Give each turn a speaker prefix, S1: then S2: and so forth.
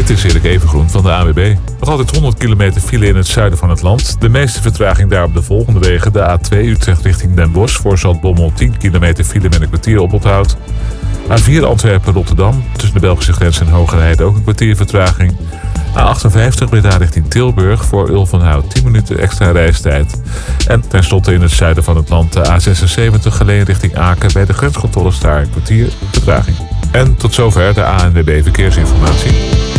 S1: Dit is Erik Evengroen van de ANWB. Nog altijd 100 kilometer file in het zuiden van het land. De meeste vertraging daar op de volgende wegen. De A2 Utrecht richting Den Bosch voor Zaltbommel 10 kilometer file met een kwartier oponthoud. A4 Antwerpen-Rotterdam tussen de Belgische grens en Hogerheide ook een kwartier vertraging. A58 Breda richting Tilburg voor Ulvenhout 10 minuten extra reistijd. En tenslotte in het zuiden van het land de A76 Geleen richting Aken bij de grenscontroles daar een kwartier vertraging. En tot zover de ANWB Verkeersinformatie.